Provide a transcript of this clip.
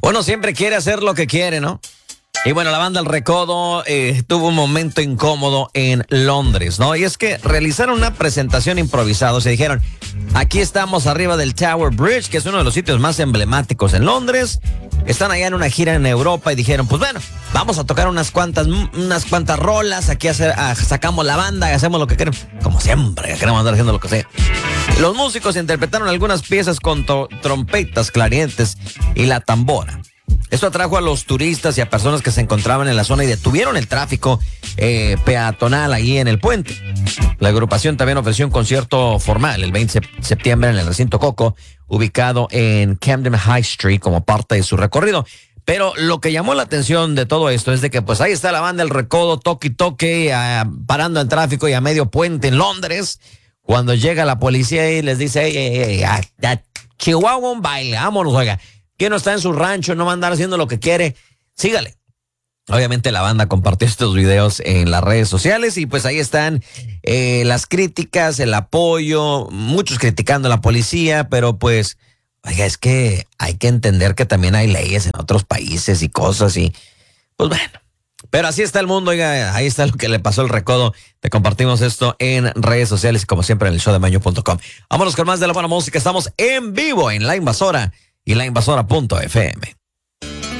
Uno siempre quiere hacer lo que quiere, ¿no? Y bueno, la banda El Recodo tuvo un momento incómodo en Londres, ¿no? Y es que realizaron una presentación improvisada. Se dijeron, aquí estamos arriba del Tower Bridge, que es uno de los sitios más emblemáticos en Londres. Están allá en una gira en Europa y dijeron, pues bueno, vamos a tocar unas cuantas rolas. Aquí sacamos la banda y hacemos lo que queremos. Como siempre, queremos andar haciendo lo que sea. Los músicos interpretaron algunas piezas con trompetas, clarinetes y la tambora. Esto atrajo a los turistas y a personas que se encontraban en la zona y detuvieron el tráfico peatonal ahí en el puente. La agrupación también ofreció un concierto formal el 20 de septiembre en el recinto Coco, ubicado en Camden High Street como parte de su recorrido. Pero lo que llamó la atención de todo esto es de que pues ahí está la banda El Recodo, toque y toque, parando el tráfico y a medio puente en Londres. Cuando llega la policía y les dice, Chihuahua un baile, vámonos, oiga. Que no está en su rancho, no va a andar haciendo lo que quiere, sígale. Obviamente la banda compartió estos videos en las redes sociales y pues ahí están las críticas, el apoyo, muchos criticando a la policía, pero pues, oiga, es que hay que entender que también hay leyes en otros países y cosas y pues bueno. Pero así está el mundo, oiga, ahí está lo que le pasó al Recodo. Te compartimos esto en redes sociales y como siempre en el showdemaño.com. Vámonos con más de la buena música, estamos en vivo en La Invasora y lainvasora.fm.